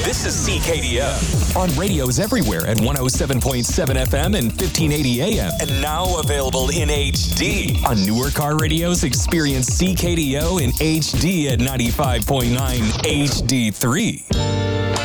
This is CKDO on radios everywhere at 107.7 FM and 1580 AM. And now available in HD. On newer car radios, experience CKDO in HD at 95.9 HD3.